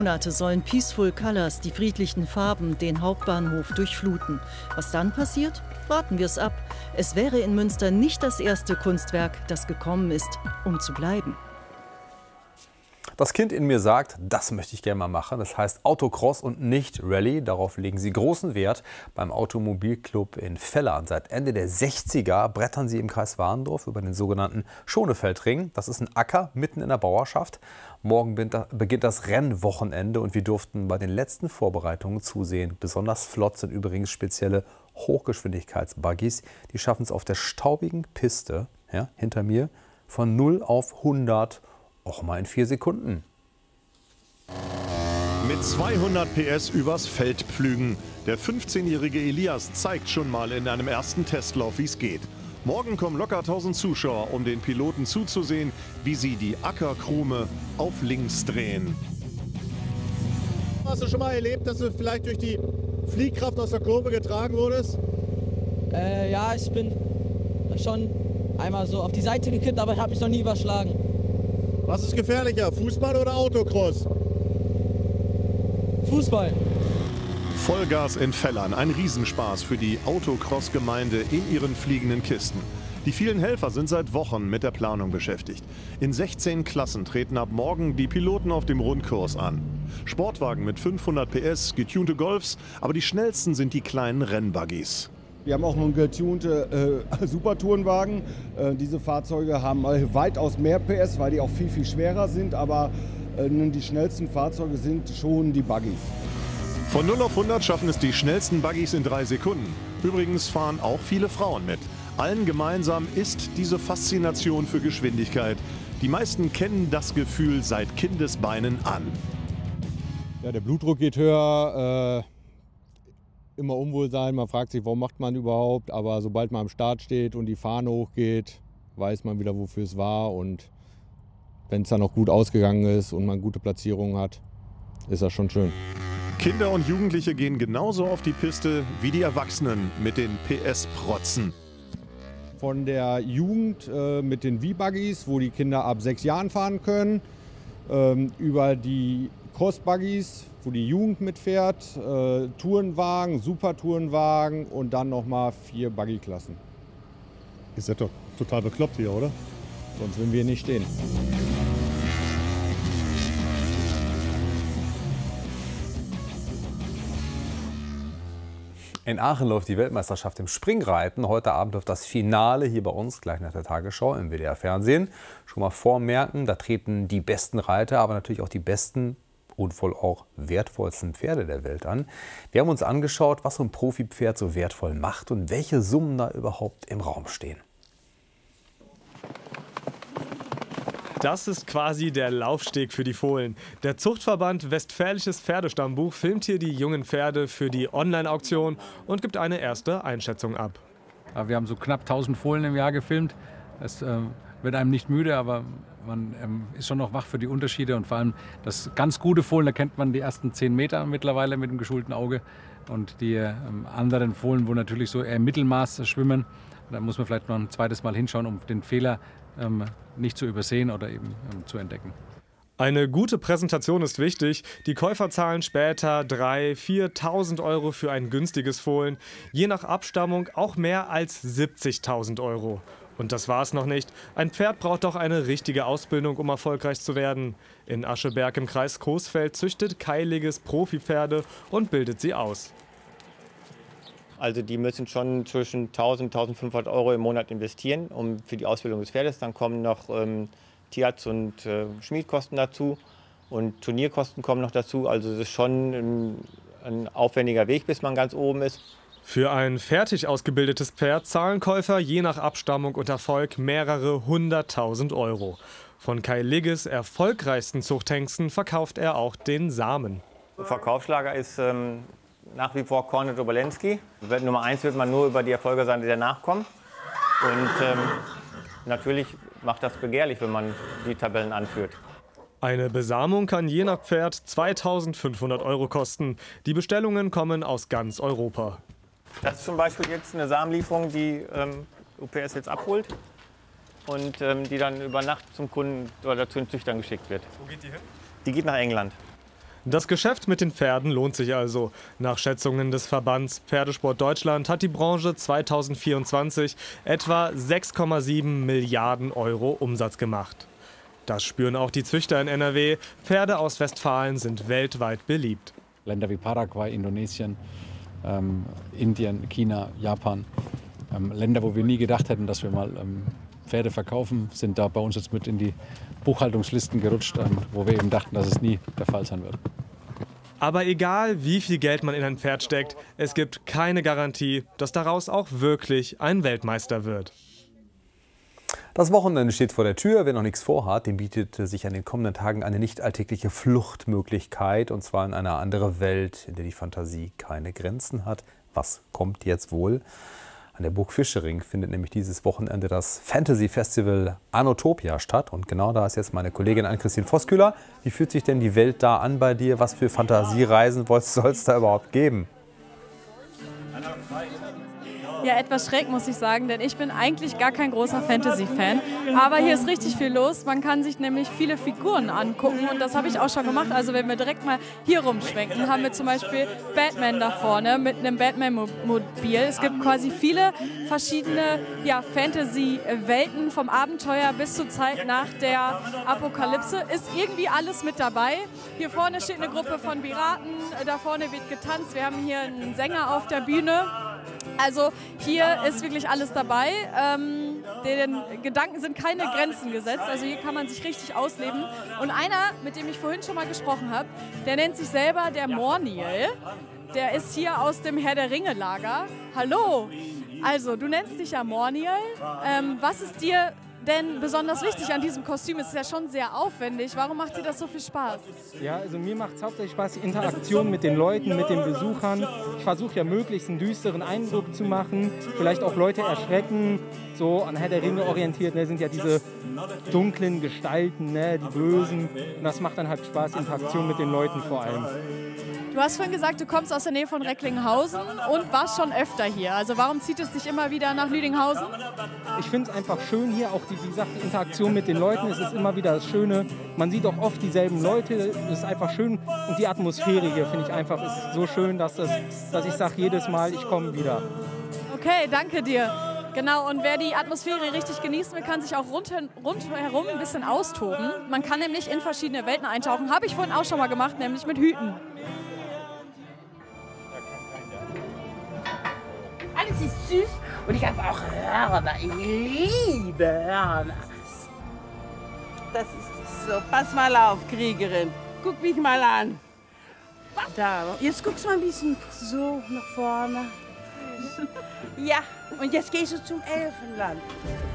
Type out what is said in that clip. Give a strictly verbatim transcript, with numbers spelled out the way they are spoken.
Monate sollen Peaceful Colors, die friedlichen Farben, den Hauptbahnhof durchfluten. Was dann passiert? Warten wir es ab. Es wäre in Münster nicht das erste Kunstwerk, das gekommen ist, um zu bleiben. Das Kind in mir sagt, das möchte ich gerne mal machen. Das heißt Autocross und nicht Rallye. Darauf legen sie großen Wert beim Automobilclub in Vellern. Seit Ende der sechziger brettern sie im Kreis Warendorf über den sogenannten Schonefeldring. Das ist ein Acker mitten in der Bauerschaft. Morgen beginnt das Rennwochenende und wir durften bei den letzten Vorbereitungen zusehen. Besonders flott sind übrigens spezielle Hochgeschwindigkeitsbuggies. Die schaffen es auf der staubigen Piste, ja, hinter mir, von null auf hundert auch mal in vier Sekunden. Mit zweihundert P S übers Feld pflügen. Der fünfzehnjährige Elias zeigt schon mal in einem ersten Testlauf, wie es geht. Morgen kommen locker tausend Zuschauer, um den Piloten zuzusehen, wie sie die Ackerkrume auf links drehen. Hast du schon mal erlebt, dass du vielleicht durch die Fliehkraft aus der Kurve getragen wurdest? Äh, ja, ich bin schon einmal so auf die Seite gekippt, aber ich habe mich noch nie überschlagen. Was ist gefährlicher, Fußball oder Autocross? Fußball. Vollgas in Vellern, ein Riesenspaß für die Autocross-Gemeinde in ihren fliegenden Kisten. Die vielen Helfer sind seit Wochen mit der Planung beschäftigt. In sechzehn Klassen treten ab morgen die Piloten auf dem Rundkurs an. Sportwagen mit fünfhundert P S, getunte Golfs, aber die schnellsten sind die kleinen Rennbuggies. Wir haben auch einen getunte äh, Supertourenwagen. Äh, diese Fahrzeuge haben äh, weitaus mehr P S, weil die auch viel, viel schwerer sind. Aber äh, die schnellsten Fahrzeuge sind schon die Buggies. Von null auf hundert schaffen es die schnellsten Buggies in drei Sekunden. Übrigens fahren auch viele Frauen mit. Allen gemeinsam ist diese Faszination für Geschwindigkeit. Die meisten kennen das Gefühl seit Kindesbeinen an. Ja, der Blutdruck geht höher. Äh Immer Unwohlsein, man fragt sich, warum macht man überhaupt, aber sobald man am Start steht und die Fahne hochgeht, weiß man wieder, wofür es war, und wenn es dann auch gut ausgegangen ist und man gute Platzierungen hat, ist das schon schön. Kinder und Jugendliche gehen genauso auf die Piste wie die Erwachsenen mit den P S-Protzen. Von der Jugend äh, mit den V-Buggies, wo die Kinder ab sechs Jahren fahren können, ähm, über die Cross-Buggies, wo die Jugend mitfährt, äh, Tourenwagen, Supertourenwagen und dann nochmal vier Buggy-Klassen. Ist ja doch total bekloppt hier, oder? Sonst würden wir nicht stehen. In Aachen läuft die Weltmeisterschaft im Springreiten. Heute Abend läuft das Finale hier bei uns, gleich nach der Tagesschau im W D R-Fernsehen. Schon mal vormerken, da treten die besten Reiter, aber natürlich auch die besten und wohl auch wertvollsten Pferde der Welt an. Wir haben uns angeschaut, was so ein Profipferd so wertvoll macht und welche Summen da überhaupt im Raum stehen. Das ist quasi der Laufsteg für die Fohlen. Der Zuchtverband Westfälisches Pferdestammbuch filmt hier die jungen Pferde für die Online-Auktion und gibt eine erste Einschätzung ab. Wir haben so knapp tausend Fohlen im Jahr gefilmt. Das äh, wird einem nicht müde, aber man ähm, ist schon noch wach für die Unterschiede. Und vor allem das ganz gute Fohlen, da kennt man die ersten zehn Meter mittlerweile mit dem geschulten Auge. Und die ähm, anderen Fohlen, wo natürlich so eher im Mittelmaß schwimmen, da muss man vielleicht noch ein zweites Mal hinschauen, um den Fehler ähm, nicht zu übersehen oder eben ähm, zu entdecken. Eine gute Präsentation ist wichtig. Die Käufer zahlen später dreitausend, viertausend Euro für ein günstiges Fohlen. Je nach Abstammung auch mehr als siebzigtausend Euro. Und das war's noch nicht. Ein Pferd braucht doch eine richtige Ausbildung, um erfolgreich zu werden. In Ascheberg im Kreis Coesfeld züchtet Kai Ligges Profipferde und bildet sie aus. Also die müssen schon zwischen tausend, tausendfünfhundert Euro im Monat investieren, um für die Ausbildung des Pferdes. Dann kommen noch ähm, Tierarzt- und äh, Schmiedkosten dazu und Turnierkosten kommen noch dazu. Also es ist schon ein, ein aufwendiger Weg, bis man ganz oben ist. Für ein fertig ausgebildetes Pferd zahlen Käufer je nach Abstammung und Erfolg mehrere hunderttausend Euro. Von Kai Ligges erfolgreichsten Zuchthengsten verkauft er auch den Samen. Verkaufsschlager ist ähm, nach wie vor Kornet Obolensky. Nummer eins wird man nur über die Erfolge sein, die danach kommen. Und ähm, natürlich macht das begehrlich, wenn man die Tabellen anführt. Eine Besamung kann je nach Pferd zweitausendfünfhundert Euro kosten. Die Bestellungen kommen aus ganz Europa. Das ist zum Beispiel jetzt eine Samenlieferung, die ähm, U P S jetzt abholt und ähm, die dann über Nacht zum Kunden oder zu den Züchtern geschickt wird. Wo geht die hin? Die geht nach England. Das Geschäft mit den Pferden lohnt sich also. Nach Schätzungen des Verbands Pferdesport Deutschland hat die Branche zweitausendvierundzwanzig etwa sechs Komma sieben Milliarden Euro Umsatz gemacht. Das spüren auch die Züchter in N R W. Pferde aus Westfalen sind weltweit beliebt. Länder wie Paraguay, Indonesien, ähm, Indien, China, Japan. Ähm, Länder, wo wir nie gedacht hätten, dass wir mal ähm, Pferde verkaufen, sind da bei uns jetzt mit in die Buchhaltungslisten gerutscht, ähm, wo wir eben dachten, dass es nie der Fall sein wird. Aber egal, wie viel Geld man in ein Pferd steckt, es gibt keine Garantie, dass daraus auch wirklich ein Weltmeister wird. Das Wochenende steht vor der Tür. Wer noch nichts vorhat, dem bietet sich an den kommenden Tagen eine nicht alltägliche Fluchtmöglichkeit. Und zwar in eine andere Welt, in der die Fantasie keine Grenzen hat. Was kommt jetzt wohl? An der Burg Fischering findet nämlich dieses Wochenende das Fantasy-Festival Anotopia statt. Und genau da ist jetzt meine Kollegin Ann-Christine Voskueller. Wie fühlt sich denn die Welt da an bei dir? Was für Fantasiereisen soll es da überhaupt geben? Ja, etwas schräg, muss ich sagen, denn ich bin eigentlich gar kein großer Fantasy-Fan. Aber hier ist richtig viel los. Man kann sich nämlich viele Figuren angucken und das habe ich auch schon gemacht. Also wenn wir direkt mal hier rumschwenken, haben wir zum Beispiel Batman da vorne mit einem Batman-Mobil. Es gibt quasi viele verschiedene ja, Fantasy-Welten, vom Abenteuer bis zur Zeit nach der Apokalypse. Ist irgendwie alles mit dabei. Hier vorne steht eine Gruppe von Piraten, da vorne wird getanzt. Wir haben hier einen Sänger auf der Bühne. Also hier ist wirklich alles dabei. Ähm, den Gedanken sind keine Grenzen gesetzt. Also hier kann man sich richtig ausleben. Und einer, mit dem ich vorhin schon mal gesprochen habe, der nennt sich selber der Morniel. Der ist hier aus dem Herr der Ringe Lager. Hallo! Also, du nennst dich ja Morniel. Ähm, was ist dir denn besonders wichtig an diesem Kostüm? Es ist ja schon sehr aufwendig. Warum macht dir das so viel Spaß? Ja, also mir macht es hauptsächlich Spaß, die Interaktion mit den Leuten, mit den Besuchern. Ich versuche ja möglichst einen düsteren Eindruck zu machen, vielleicht auch Leute erschrecken. So an Herr der Ringe orientiert, ne, sind ja diese dunklen Gestalten, ne, die Bösen. Und das macht dann halt Spaß, Interaktion mit den Leuten vor allem. Du hast vorhin gesagt, du kommst aus der Nähe von Recklinghausen und warst schon öfter hier. Also warum zieht es dich immer wieder nach Lüdinghausen? Ich finde es einfach schön hier, auch die, wie gesagt, die Interaktion mit den Leuten. Es ist immer wieder das Schöne. Man sieht auch oft dieselben Leute. Es ist einfach schön. Und die Atmosphäre hier finde ich einfach ist so schön, dass, das, dass ich sage jedes Mal, ich komme wieder. Okay, danke dir. Genau, und wer die Atmosphäre richtig genießen will, kann sich auch rundherum, rundherum ein bisschen austoben. Man kann nämlich in verschiedene Welten eintauchen. Habe ich vorhin auch schon mal gemacht, nämlich mit Hüten. Alles ist süß und ich habe auch Hörner. Ich liebe Hörner. Das ist so. Pass mal auf, Kriegerin. Guck mich mal an. Da. Jetzt guckst du mal ein bisschen so nach vorne. Ja, und jetzt gehst du zum Elfenland.